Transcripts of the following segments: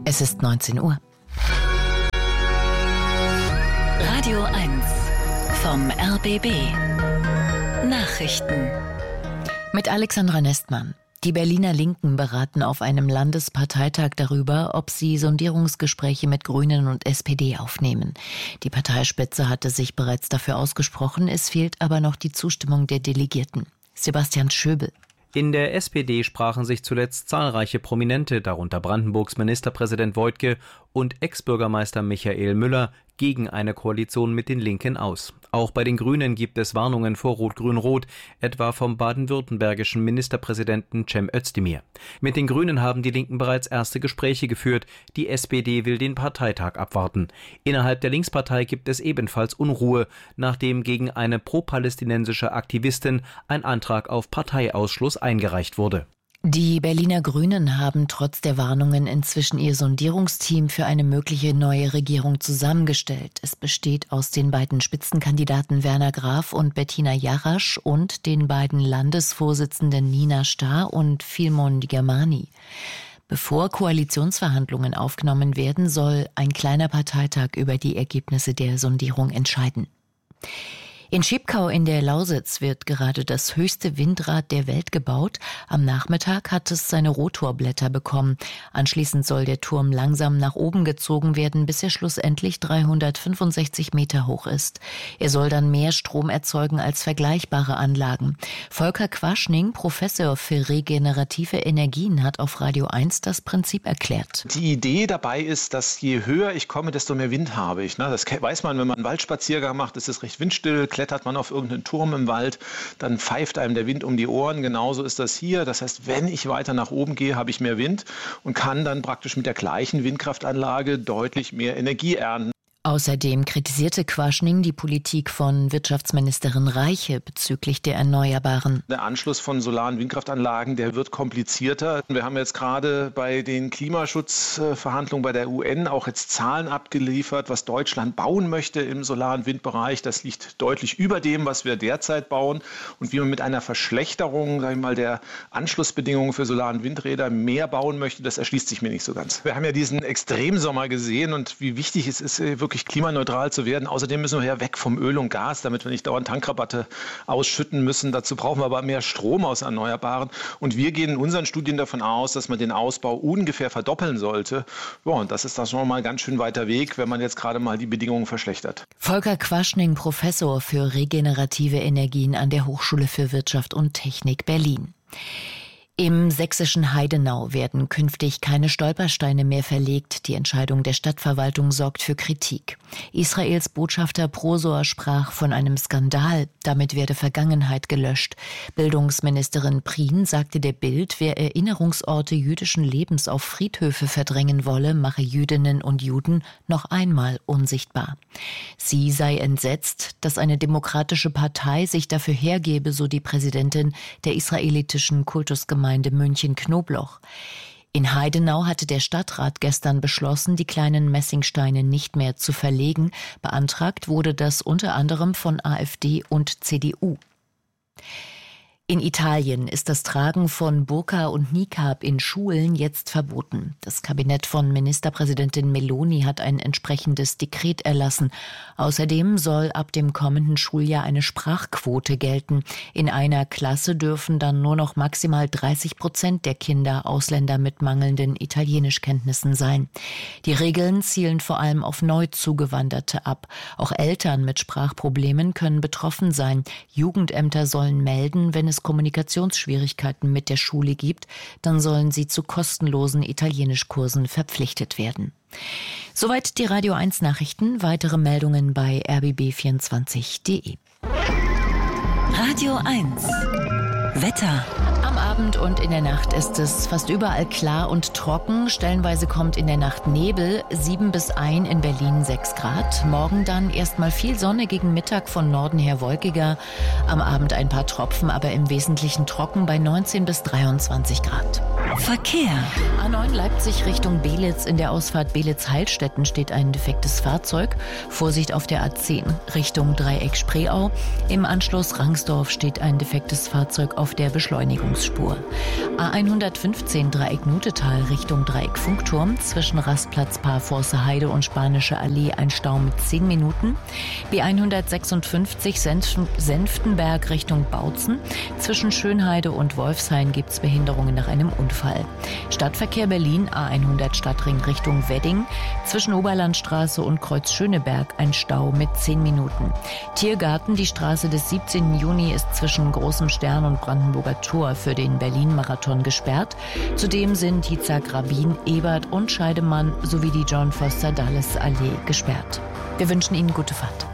Es ist 19 Uhr. Radio 1 vom RBB. Nachrichten. Mit Alexandra Nestmann. Die Berliner Linken beraten auf einem Landesparteitag darüber, ob sie Sondierungsgespräche mit Grünen und SPD aufnehmen. Die Parteispitze hatte sich bereits dafür ausgesprochen, es fehlt aber noch die Zustimmung der Delegierten. Sebastian Schöbel. In der SPD sprachen sich zuletzt zahlreiche Prominente, darunter Brandenburgs Ministerpräsident Woidke und Ex-Bürgermeister Michael Müller, gegen eine Koalition mit den Linken aus. Auch bei den Grünen gibt es Warnungen vor Rot-Grün-Rot, etwa vom baden-württembergischen Ministerpräsidenten Cem Özdemir. Mit den Grünen haben die Linken bereits erste Gespräche geführt. Die SPD will den Parteitag abwarten. Innerhalb der Linkspartei gibt es ebenfalls Unruhe, nachdem gegen eine pro-palästinensische Aktivistin ein Antrag auf Parteiausschluss eingereicht wurde. Die Berliner Grünen haben trotz der Warnungen inzwischen ihr Sondierungsteam für eine mögliche neue Regierung zusammengestellt. Es besteht aus den beiden Spitzenkandidaten Werner Graf und Bettina Jarasch und den beiden Landesvorsitzenden Nina Starr und Philemon Digamani. Bevor Koalitionsverhandlungen aufgenommen werden, soll ein kleiner Parteitag über die Ergebnisse der Sondierung entscheiden. In Schipkau in der Lausitz wird gerade das höchste Windrad der Welt gebaut. Am Nachmittag hat es seine Rotorblätter bekommen. Anschließend soll der Turm langsam nach oben gezogen werden, bis er schlussendlich 365 Meter hoch ist. Er soll dann mehr Strom erzeugen als vergleichbare Anlagen. Volker Quaschning, Professor für regenerative Energien, hat auf Radio 1 das Prinzip erklärt. Die Idee dabei ist, dass je höher ich komme, desto mehr Wind habe ich. Das weiß man, wenn man einen Waldspaziergang macht, ist es recht windstill. Klettert man auf irgendeinen Turm im Wald, dann pfeift einem der Wind um die Ohren. Genauso ist das hier. Das heißt, wenn ich weiter nach oben gehe, habe ich mehr Wind und kann dann praktisch mit der gleichen Windkraftanlage deutlich mehr Energie ernten. Außerdem kritisierte Quaschning die Politik von Wirtschaftsministerin Reiche bezüglich der Erneuerbaren. Der Anschluss von Solar- und Windkraftanlagen, der wird komplizierter. Wir haben jetzt gerade bei den Klimaschutzverhandlungen bei der UN auch jetzt Zahlen abgeliefert, was Deutschland bauen möchte im Solar- und Windbereich. Das liegt deutlich über dem, was wir derzeit bauen. Und wie man mit einer Verschlechterung, der Anschlussbedingungen für Solar- und Windräder mehr bauen möchte, das erschließt sich mir nicht so ganz. Wir haben ja diesen Extremsommer gesehen und wie wichtig es ist, wirklich klimaneutral zu werden. Außerdem müssen wir ja weg vom Öl und Gas, damit wir nicht dauernd Tankrabatte ausschütten müssen. Dazu brauchen wir aber mehr Strom aus Erneuerbaren. Und wir gehen in unseren Studien davon aus, dass man den Ausbau ungefähr verdoppeln sollte. Ja, und das ist dann schon mal ein ganz schön weiter Weg, wenn man jetzt gerade mal die Bedingungen verschlechtert. Volker Quaschning, Professor für regenerative Energien an der Hochschule für Wirtschaft und Technik Berlin. Im sächsischen Heidenau werden künftig keine Stolpersteine mehr verlegt. Die Entscheidung der Stadtverwaltung sorgt für Kritik. Israels Botschafter Prosor sprach von einem Skandal. Damit werde Vergangenheit gelöscht. Bildungsministerin Prien sagte der Bild, wer Erinnerungsorte jüdischen Lebens auf Friedhöfe verdrängen wolle, mache Jüdinnen und Juden noch einmal unsichtbar. Sie sei entsetzt, dass eine demokratische Partei sich dafür hergebe, so die Präsidentin der israelitischen Kultusgemeinde München-Knobloch. In Heidenau hatte der Stadtrat gestern beschlossen, die kleinen Messingsteine nicht mehr zu verlegen. Beantragt wurde das unter anderem von AfD und CDU. In Italien ist das Tragen von Burka und Niqab in Schulen jetzt verboten. Das Kabinett von Ministerpräsidentin Meloni hat ein entsprechendes Dekret erlassen. Außerdem soll ab dem kommenden Schuljahr eine Sprachquote gelten. In einer Klasse dürfen dann nur noch maximal 30% der Kinder Ausländer mit mangelnden Italienischkenntnissen sein. Die Regeln zielen vor allem auf Neuzugewanderte ab. Auch Eltern mit Sprachproblemen können betroffen sein. Jugendämter sollen melden, wenn es Kommunikationsschwierigkeiten mit der Schule gibt, dann sollen sie zu kostenlosen Italienischkursen verpflichtet werden. Soweit die Radio 1 Nachrichten. Weitere Meldungen bei rbb24.de. Radio 1 Wetter. Am Abend und in der Nacht ist es fast überall klar und trocken. Stellenweise kommt in der Nacht Nebel, 7 bis 1 in Berlin 6 Grad. Morgen dann erstmal viel Sonne, gegen Mittag von Norden her wolkiger. Am Abend ein paar Tropfen, aber im Wesentlichen trocken bei 19 bis 23 Grad. Verkehr. A9 Leipzig Richtung Belitz. In der Ausfahrt Belitz-Heilstätten steht ein defektes Fahrzeug. Vorsicht auf der A10 Richtung Dreieck Spreeau. Im Anschluss Rangsdorf steht ein defektes Fahrzeug auf der Beschleunigung. Umleitungsspur. A115 Dreieck Nutetal Richtung Dreieck Funkturm zwischen Rastplatz Parforce Heide und Spanische Allee ein Stau mit 10 Minuten. B156 Senftenberg Richtung Bautzen. Zwischen Schönheide und Wolfshain gibt es Behinderungen nach einem Unfall. Stadtverkehr Berlin A100 Stadtring Richtung Wedding. Zwischen Oberlandstraße und Kreuz Schöneberg ein Stau mit 10 Minuten. Tiergarten, die Straße des 17. Juni ist zwischen Großem Stern und Brandenburger Tor für den Berlin-Marathon gesperrt. Zudem sind Yitzhak Rabin, Ebert und Scheidemann sowie die John Foster Dulles Allee gesperrt. Wir wünschen Ihnen gute Fahrt.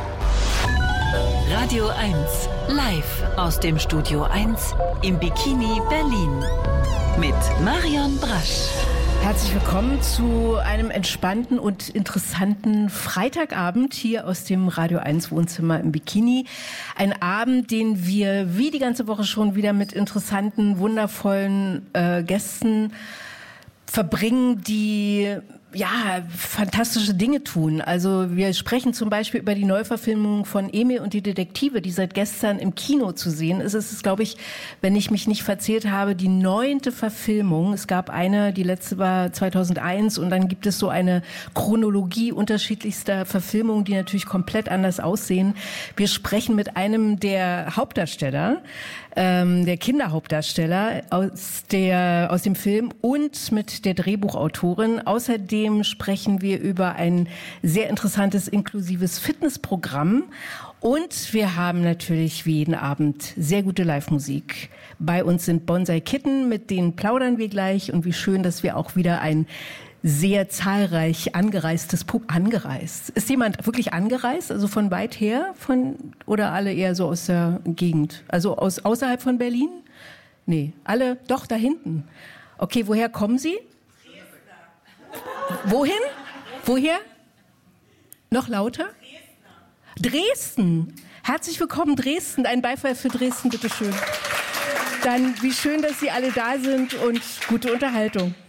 Radio 1, live aus dem Studio 1 im Bikini Berlin mit Marion Brasch. Herzlich willkommen zu einem entspannten und interessanten Freitagabend hier aus dem Radio 1 Wohnzimmer im Bikini. Ein Abend, den wir wie die ganze Woche schon wieder mit interessanten, wundervollen Gästen verbringen, die fantastische Dinge tun. Also wir sprechen zum Beispiel über die Neuverfilmung von Emil und die Detektive, die seit gestern im Kino zu sehen ist. Es ist, glaube ich, wenn ich mich nicht verzählt habe, die 9. Verfilmung. Es gab eine, die letzte war 2001 und dann gibt es so eine Chronologie unterschiedlichster Verfilmungen, die natürlich komplett anders aussehen. Wir sprechen mit einem der Hauptdarsteller, der Kinderhauptdarsteller aus dem Film und mit der Drehbuchautorin. Außerdem sprechen wir über ein sehr interessantes inklusives Fitnessprogramm und wir haben natürlich wie jeden Abend sehr gute Live-Musik. Bei uns sind Bonsai Kitten, mit denen plaudern wir gleich und wie schön, dass wir auch wieder ein sehr zahlreich angereistes angereist. Ist jemand wirklich angereist, also von weit her, oder alle eher so aus der Gegend? Also außerhalb von Berlin? Nee, alle doch da hinten. Okay, woher kommen Sie? Dresden. Wohin? Woher? Noch lauter? Dresden. Herzlich willkommen, Dresden. Ein Beifall für Dresden, bitteschön. Dann wie schön, dass Sie alle da sind und gute Unterhaltung.